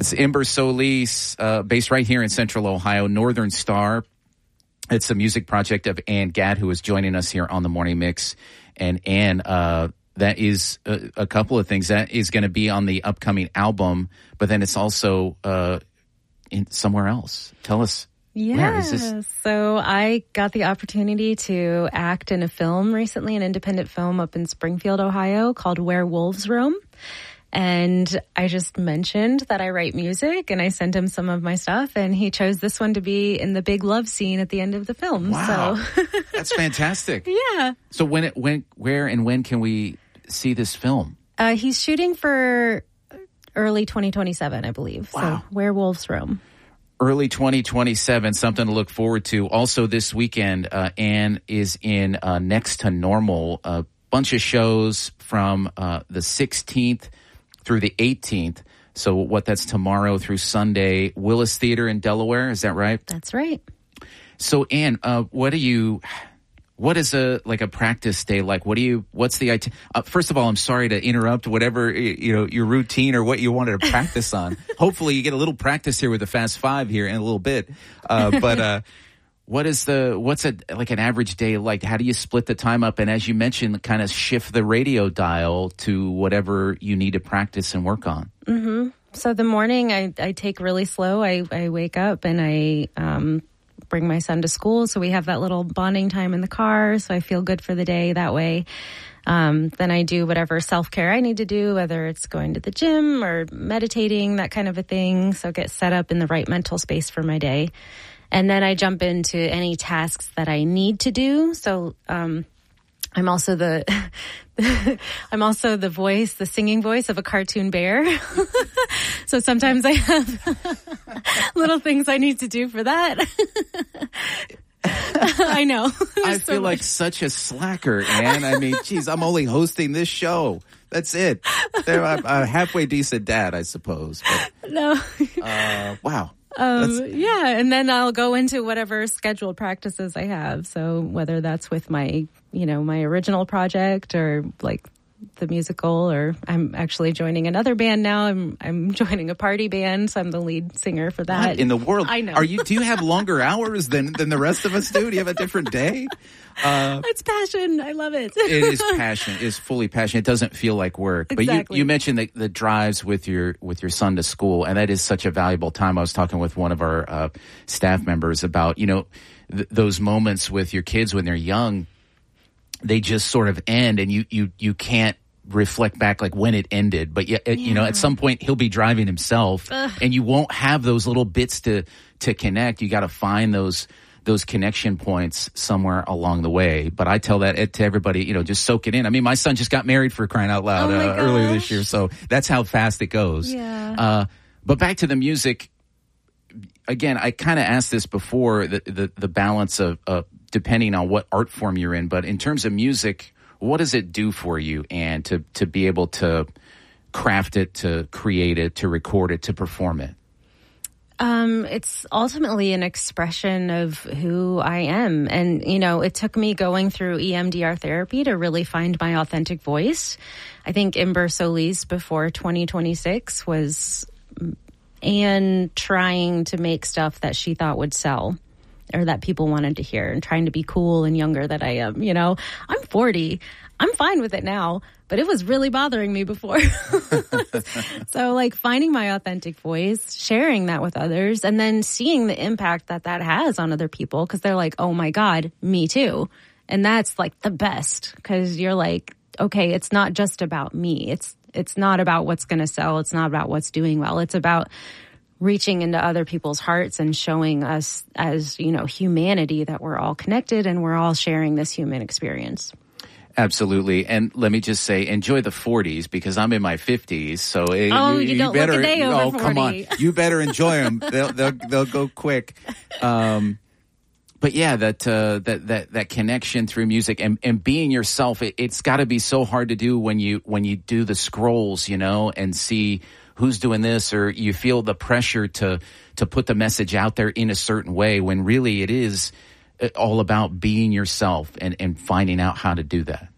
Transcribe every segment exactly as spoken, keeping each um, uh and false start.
It's Ember Solis, uh, based right here in Central Ohio, Northern Star. It's a music project of Ann Gadd, who is joining us here on the Morning Mix. And Ann, uh, that is a, a couple of things. That is going to be on the upcoming album, but then it's also uh, in somewhere else. Tell us. Yeah, so I got the opportunity to act in a film recently, an independent film up in Springfield, Ohio, called Where Wolves Roam. And I just mentioned that I write music, and I sent him some of my stuff, and he chose this one to be in the big love scene at the end of the film. Wow, so. That's fantastic. Yeah. So when, it, when, where, and when can we see this film? Uh, he's shooting for early twenty twenty-seven, I believe. Wow. So Where Wolves Roam. Early twenty twenty-seven, something to look forward to. Also this weekend, uh, Ann is in uh, Next to Normal, a bunch of shows from uh, the sixteenth through the eighteenth. So what, that's tomorrow through Sunday. Willis Theater in Delaware, is that right? That's right. So Ann, uh, what do you... What is a like a practice day like? What do you? What's the idea? Uh, first of all, I'm sorry to interrupt whatever you know your routine or what you wanted to practice on. Hopefully, you get a little practice here with the Fast Five here in a little bit. Uh, but uh, what is the what's a like an average day like? How do you split the time up? And as you mentioned, kind of shift the radio dial to whatever you need to practice and work on. Mm-hmm. So the morning, I I take really slow. I I wake up and I um. bring my son to school, so we have that little bonding time in the car, so I feel good for the day that way. Um, then I do whatever self-care I need to do, whether it's going to the gym or meditating, that kind of a thing, so get set up in the right mental space for my day. And then I jump into any tasks that I need to do. So um, I'm also the I'm also the voice, the singing voice of a cartoon bear. So sometimes I have little things I need to do for that. I know. I so feel much. like such a slacker, Ann. I mean, geez, I'm only hosting this show. That's it. There, I'm a halfway decent dad, I suppose. But, no. uh, wow. Um, yeah, and then I'll go into whatever scheduled practices I have. So whether that's with my, you know, my original project or like the musical, or I'm actually joining another band now. I'm I'm joining a party band, so I'm the lead singer for that. What in the world? I know. Are you? Do you have longer hours than than the rest of us do? Do you have a different day? Uh, it's passion. I love it. It is passion. It is fully passion. It doesn't feel like work. Exactly. But you, you mentioned the, the drives with your with your son to school, and that is such a valuable time. I was talking with one of our uh, staff members about, you know, th- those moments with your kids when they're young. They just sort of end, and you you you can't reflect back like when it ended. But yeah, it, you know, at some point he'll be driving himself, Ugh. and you won't have those little bits to to connect. You got to find those. those connection points somewhere along the way. But I tell that to everybody, you know, just soak it in. I mean, my son just got married, for crying out loud, oh uh, earlier this year. So that's how fast it goes. Yeah. Uh, but back to the music. Again, I kind of asked this before, the, the, the balance of, uh, depending on what art form you're in. But in terms of music, what does it do for you, and to, to be able to craft it, to create it, to record it, to perform it? Um, it's ultimately an expression of who I am. And, you know, it took me going through E M D R therapy to really find my authentic voice. I think Ember Solis before twenty twenty-six was Ann trying to make stuff that she thought would sell, or that people wanted to hear, and trying to be cool and younger than I am. You know, I'm forty. I'm fine with it now, but it was really bothering me before. So like finding my authentic voice, sharing that with others, and then seeing the impact that that has on other people, because they're like, oh my God, me too. And that's like the best, because you're like, okay, it's not just about me. It's, it's not about what's going to sell. It's not about what's doing well. It's about reaching into other people's hearts and showing us as, you know, humanity, that we're all connected and we're all sharing this human experience. Absolutely. And let me just say, enjoy the forties, because I'm in my fifties. So it, oh, you, you, you don't better, look a day over oh, forty. Come on. You better enjoy them. they'll, they'll, they'll go quick. Um, but yeah, that, uh, that, that, that connection through music and, and being yourself, it, it's gotta be so hard to do when you, when you do the scrolls, you know, and see who's doing this, or you feel the pressure to, to put the message out there in a certain way, when really it is all about being yourself and, and finding out how to do that.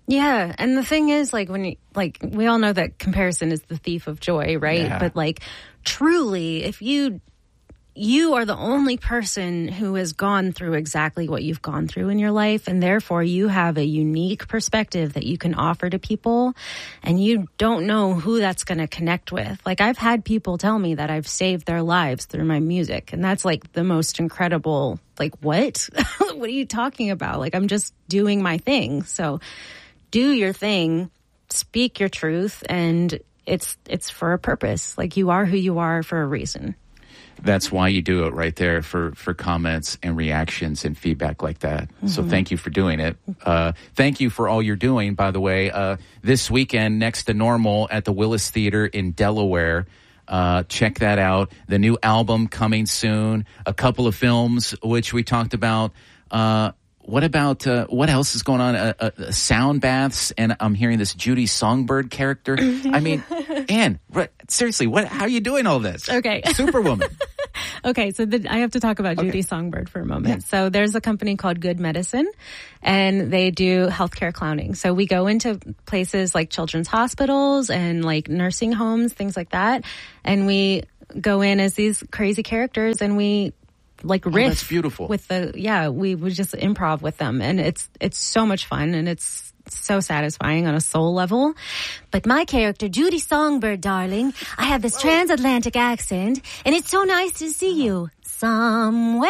Yeah, and the thing is, like, when you, like, we all know that comparison is the thief of joy, right? Yeah. But, like, truly, if you you are the only person who has gone through exactly what you've gone through in your life, and therefore you have a unique perspective that you can offer to people, and you don't know who that's going to connect with. Like, I've had people tell me that I've saved their lives through my music, and that's, like, the most incredible, like, what? What are you talking about? Like, I'm just doing my thing. So do your thing, speak your truth, and it's it's for a purpose. Like, you are who you are for a reason. That's why you do it right there, for, for comments and reactions and feedback like that. Mm-hmm. So thank you for doing it. Uh, thank you for all you're doing, by the way. Uh, this weekend, Next to Normal at the Willis Theater in Delaware. Uh, check that out. The new album coming soon. A couple of films, which we talked about. Uh, what about, uh, what else is going on? Uh, uh, sound baths, and I'm hearing this Judy Songbird character. I mean, Anne, what, seriously, what? How are you doing all this? Okay. Superwoman. Okay, so the, I have to talk about okay. Judy Songbird for a moment. Yeah. So there's a company called Good Medicine, and they do healthcare clowning. So we go into places like children's hospitals and like nursing homes, things like that, and we go in as these crazy characters, and we like riff. Oh, that's beautiful. With the yeah, we would just improv with them, and it's it's so much fun, and it's so satisfying on a soul level. But my character, Judy Songbird, darling, I have this transatlantic accent, and it's so nice to see you. Somewhere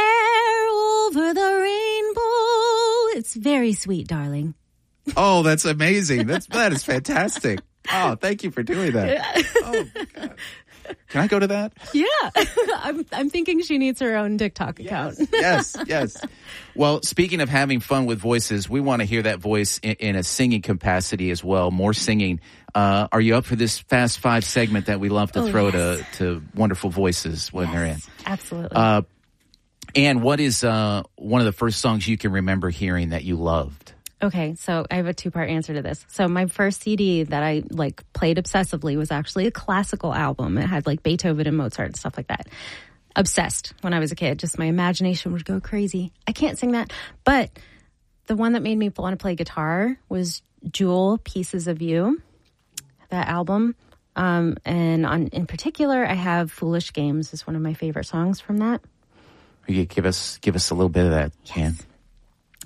over the rainbow. It's very sweet, darling. Oh, that's amazing. That's, that is fantastic. Oh, thank you for doing that. Oh, my God. Can I go to that? Yeah. I'm I'm thinking she needs her own TikTok account. Yes, yes, yes. Well, speaking of having fun with voices, we want to hear that voice in, in a singing capacity as well, more singing. Uh, are you up for this Fast Five segment that we love to oh, throw yes. to, to wonderful voices when yes, they're in? Absolutely. Uh, and what is uh, one of the first songs you can remember hearing that you loved? Okay, so I have a two-part answer to this. So my first C D that I like played obsessively was actually a classical album. It had like Beethoven and Mozart and stuff like that. Obsessed when I was a kid. Just my imagination would go crazy. I can't sing that. But the one that made me want to play guitar was Jewel, Pieces of You, that album. Um, and on, in particular, I have Foolish Games is one of my favorite songs from that. Will you give us, give us a little bit of that, Jan? Yes.